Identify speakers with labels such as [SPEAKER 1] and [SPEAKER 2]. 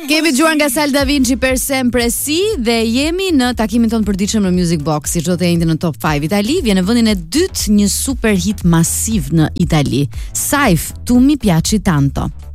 [SPEAKER 1] Kemi dëgjuar nga Sal Da Vinci per sempre si dhe jemi në takimin tonë përditshëm në Music Box, si çdo të njëjtë në Top 5 Itali, vjen në vendin e dytë një super hit masiv në Itali. Saif, tu mi piaci tanto.